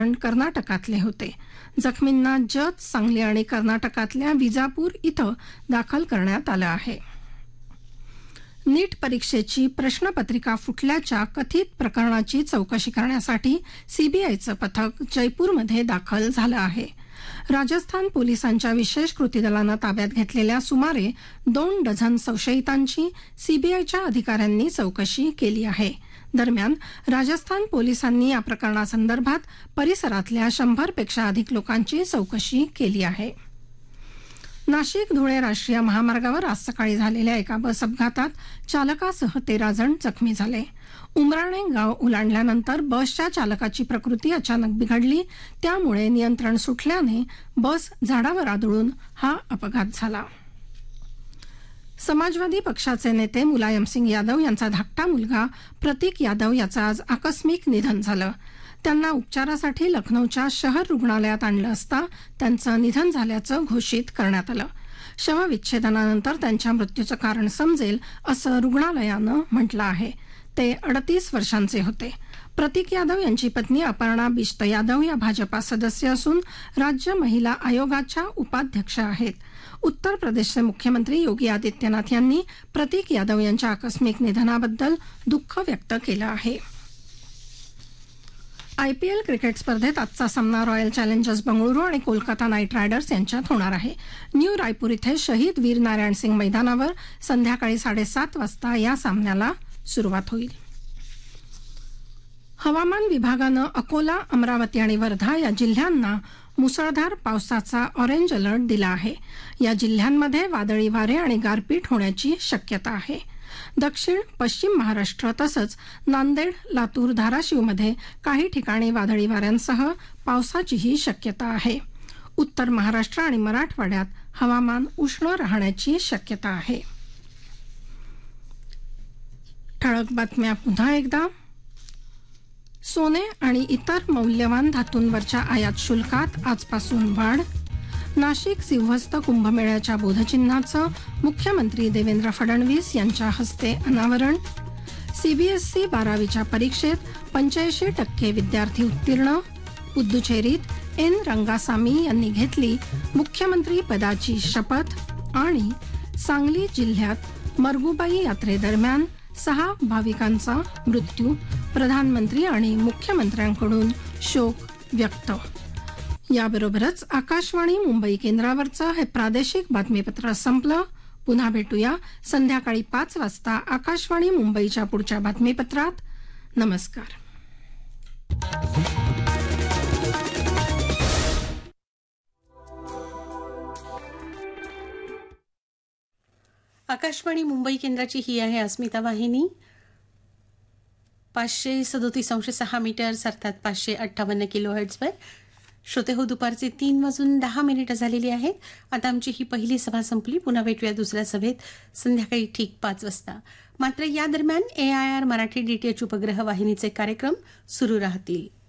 कर्नाटकातले होते. जखमींना जत, सांगली आणि कर्नाटकातल्या विजापूर इथं दाखल करण्यात आलं आहे. नीट परीक्षेची प्रश्नपत्रिका फुटल्याच्या कथित प्रकरणाची चौकशी करण्यासाठी सीबीआयचं पथक जयपूरमध्ये दाखल झालं आहे. राजस्थान पोलिसांच्या विशेष कृती दलानं ताब्यात घेतलेल्या सुमारे 2 डझन संशयितांची सीबीआयच्या अधिकाऱ्यांनी चौकशी केली आहे. दरम्यान राजस्थान पोलिसांनी या प्रकरणासंदर्भात परिसरातल्या 100 पेक्षा अधिक लोकांची चौकशी केली आहे. नाशिक धुळे राष्ट्रीय महामार्गावर आज सकाळी झालेल्या एका बस अपघातात चालकासह 13 जण जखमी झाले. उमराणे गाव ओलांडल्यानंतर बसच्या चालकाची प्रकृती अचानक बिघडली, त्यामुळे नियंत्रण सुटल्याने बस झाडावर आदळून हा अपघात झाला. समाजवादी पक्षाचे नेते मुलायमसिंग यादव यांचा धाकटा मुलगा प्रतीक यादव याचं आज आकस्मिक निधन झालं. त्यांना उपचारासाठी लखनौच्या शहर रुग्णालयात आणलं असता त्यांचं निधन झाल्याचं घोषित करण्यात आलं. शवविच्छेदनानंतर त्यांच्या मृत्यूचं कारण समजेल असं रुग्णालयानं म्हटलं आहे. ते 38 वर्षांचे होते. प्रतीक यादव यांची पत्नी अपर्णा बिश्त यादव या भाजपा सदस्य असून राज्य महिला आयोगाच्या उपाध्यक्ष आहेत. उत्तर प्रदेशचे मुख्यमंत्री योगी आदित्यनाथ यांनी प्रतीक यादव यांच्या आकस्मिक निधनाबद्दल दुःख व्यक्त केलं आहे. आयपीएल क्रिकेट स्पर्धेत आजचा सामना रॉयल चॅलेंजर्स बंगळुरू आणि कोलकाता नाईट रायडर्स यांच्यात होणार आहे. न्यू रायपूर इथे शहीद वीर नारायण सिंग मैदानावर संध्याकाळी 7:30 वाजता या सामन्याला सुरुवात होईल. हवामान विभागानं अकोला, अमरावती आणि वर्धा या जिल्ह्यांना मुसळधार पावसाचा ऑरेंज अलर्ट दिला आहे. या जिल्ह्यांमध्ये वादळी वारे आणि गारपीट होण्याची शक्यता आहे. दक्षिण पश्चिम महाराष्ट्र तसंच नांदेड, लातूर, धाराशिवमध्ये काही ठिकाणी वादळी वाऱ्यांसह पावसाचीही शक्यता आहे. उत्तर महाराष्ट्र आणि मराठवाड्यात हवामान उष्ण राहण्याची शक्यता आहे. ठळक बातम्या पुन्हा एकदा. सोने आणि इतर मौल्यवान धातूंवरच्या आयात शुल्कात आजपासून वाढ. नाशिक सिंहस्थ कुंभमेळ्याच्या बोधचिन्हाचं मुख्यमंत्री देवेंद्र फडणवीस यांच्या हस्ते अनावरण. सीबीएसई 12वीच्या परीक्षेत 85% विद्यार्थी उत्तीर्ण. पुद्दुचेरीत एन रंगासामी यांनी घेतली मुख्यमंत्री पदाची शपथ. आणि सांगली जिल्ह्यात मरगुबाई यात्रेदरम्यान 6 भाविकांचा मृत्यू. प्रधानमंत्री आणि मुख्यमंत्र्यांकडून शोक व्यक्त. याबरोबरच आकाशवाणी मुंबई केंद्रावरचं हे प्रादेशिक बातमीपत्र संपलं. पुन्हा भेटूया संध्याकाळी 5 वाजता आकाशवाणी मुंबईच्या पुढच्या बातमीपत्रात. नमस्कार. आकाशवाणी मुंबई केंद्राची ही आहे अस्मिता वाहिनी. 537.6 मीटर्स अर्थात 558 किलोहर्ट्झवर. श्रोते हो, दुपारचे 3:10 झालेली आहेत. आता आमची ही पहिली सभा संपली. पुन्हा भेटूया दुसऱ्या सभेत संध्याकाळी ठीक 5 वाजता. मात्र या दरम्यान AIR मराठी DTH उपग्रह वाहिनीचे कार्यक्रम सुरू राहतील.